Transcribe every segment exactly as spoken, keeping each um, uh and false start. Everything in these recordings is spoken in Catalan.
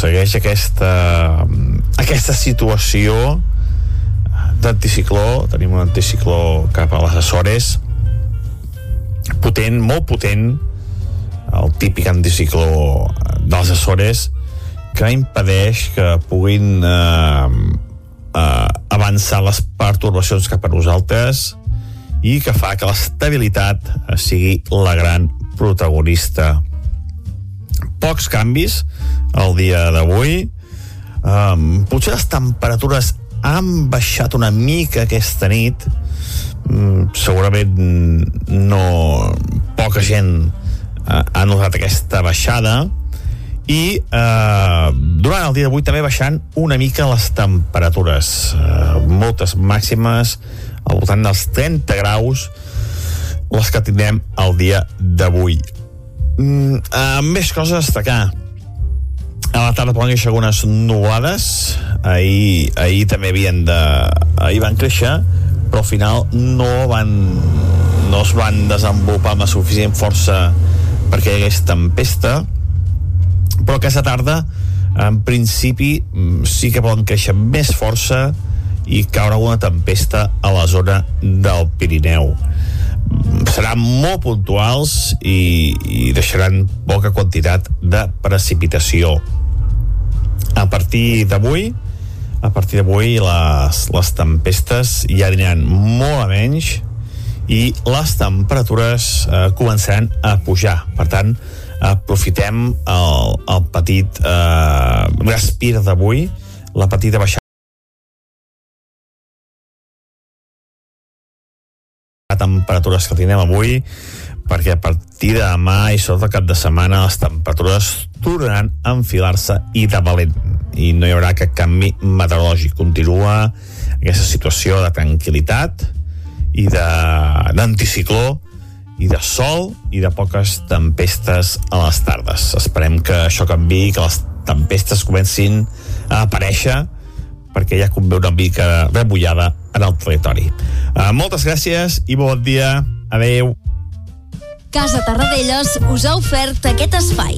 segueix aquesta aquesta situació d'anticicló. Tenim un anticicló cap a les Açores potent, molt potent, el típic anticicló de les Açores, que impedeix que puguin eh, eh, avançar les pertorbacions cap a nosaltres i que fa que l'estabilitat sigui la gran protagonista. Pocs canvis el dia d'avui. Um, potser les temperatures han baixat una mica aquesta nit. Um, segurament no poca gent uh, ha notat aquesta baixada, i uh, durant el dia d'avui també baixant una mica les temperatures, uh, moltes màximes al voltant dels trenta graus les que tindrem el dia d'avui. Mm, uh, més coses a destacar. A la tarda poden créixer algunes nuvolades. Ahir, ahir també havien de... ahir van créixer, però al final no van no es van desenvolupar amb la suficient força perquè hi hagués tempesta, però aquesta tarda en principi sí que poden créixer més força i caure alguna tempesta a la zona del Pirineu. Seran molt puntuals i, i deixaran poca quantitat de precipitació. A partir d'avui a partir d'avui les, les tempestes ja aniran molt a menys i les temperatures eh, començaran a pujar. Per tant, aprofitem el, el petit eh, respir d'avui, la petita baixada de temperatures que tindrem avui, perquè a partir de demà i sobretot el cap de setmana les temperatures tornaran a enfilar-se i de valent, i no hi haurà cap canvi meteorològic. Continua aquesta situació de tranquil·litat i d'anticicló i de sol i de poques tempestes a les tardes. Esperem que això canviï, que les tempestes comencin a aparèixer, perquè ja convé una mica remullada en el territori. Uh, moltes gràcies i bon dia. Adeu. Casa Tarradellas us ha ofert aquest espai.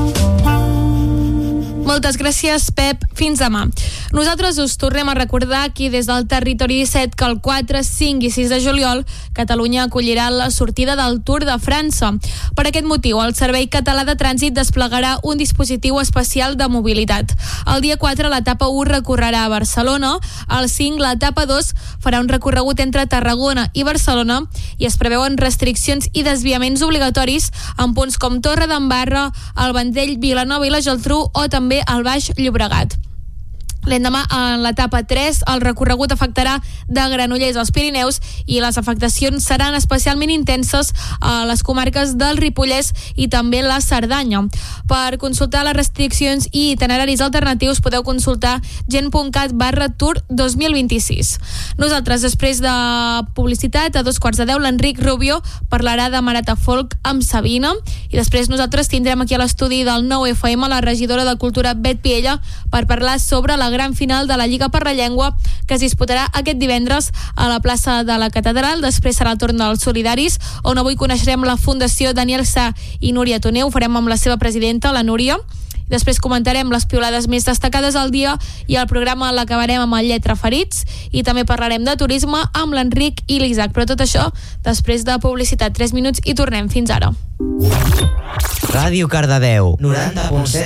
Moltes gràcies, Pep. Fins demà. Nosaltres us tornem a recordar aquí des del Territori disset que el quatre, cinc i sis de juliol Catalunya acollirà la sortida del Tour de França. Per aquest motiu, el Servei Català de Trànsit desplegarà un dispositiu especial de mobilitat. El dia quatre, l'etapa u recorrerà a Barcelona. El cinc, l'etapa dos farà un recorregut entre Tarragona i Barcelona i es preveuen restriccions i desviaments obligatoris en punts com Torredembarra, el Vendrell, Vilanova i la Geltrú o també al Baix Llobregat. L'endemà, en l'etapa tres, el recorregut afectarà de Granollers als Pirineus i les afectacions seran especialment intenses a les comarques del Ripollès i també la Cerdanya. Per consultar les restriccions i itineraris alternatius podeu consultar gent.cat barra tour dos mil vint-i-sis. Nosaltres, després de publicitat, a dos quarts de deu, l'Enric Rubio parlarà de Maratafolk amb Sabina i després nosaltres tindrem aquí a l'estudi del nou F M la regidora de Cultura Bet Piella per parlar sobre la gran final de la Lliga per la Llengua que es disputarà aquest divendres a la plaça de la Catedral. Després serà el torn dels solidaris, on avui coneixerem la Fundació Daniel Sá i Núria Toné. Ho farem amb la seva presidenta, la Núria. Després comentarem les piolades més destacades del dia i el programa l'acabarem amb el Lletra Ferits i també parlarem de turisme amb l'Enric i l'Isaac. Però tot això després de publicitat. tres minuts i tornem. Fins ara. Ràdio Cardedeu noranta punt set